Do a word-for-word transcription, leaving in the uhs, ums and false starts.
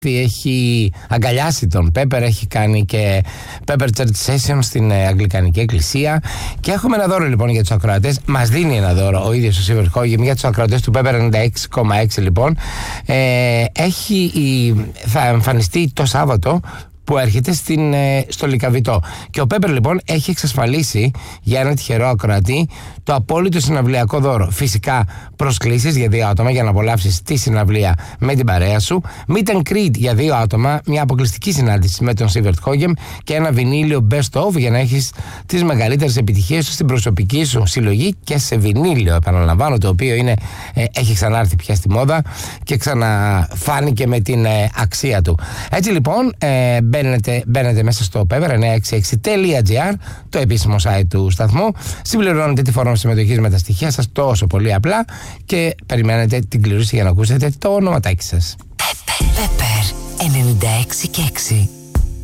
έχει αγκαλιάσει τον Πέπερ, έχει κάνει και Pepper Church Session στην ε, Αγγλικανική Εκκλησία. Και έχουμε ένα δώρο λοιπόν για τους ακροατές. Μας δίνει ένα δώρο ο ίδιος ο Σίβερ Χόγεμ για τους ακροατές του Pepper ενενήντα έξι κόμμα έξι λοιπόν. Ε, έχει, θα εμφανιστεί το Σάββατο που έρχεται στην, στο Λυκαβητό. Και ο Πέπερ λοιπόν έχει εξασφαλίσει για ένα τυχερό ακροατή το απόλυτο συναυλιακό δώρο. Φυσικά προσκλήσεις για δύο άτομα για να απολαύσεις τη συναυλία με την παρέα σου. Meet and greet για δύο άτομα, μια αποκλειστική συνάντηση με τον Σίβερτ Χόγεμ και ένα βινίλιο best of για να έχεις τις μεγαλύτερες επιτυχίες σου στην προσωπική σου συλλογή και σε βινίλιο, επαναλαμβάνω, το οποίο είναι, ε, έχει ξανάρθει πια στη μόδα και ξαναφάνηκε με την ε, αξία του. Έτσι λοιπόν ε, Μπαίνετε, μπαίνετε μέσα στο pepper εννιακόσια εξήντα έξι τελεία τζι άρ, το επίσημο site του σταθμού, συμπληρώνετε τη φόρμα συμμετοχής με τα στοιχεία σας τόσο πολύ απλά και περιμένετε την κλήρωση για να ακούσετε το ονοματάκι σας. Pepper ενενήντα έξι και έξι.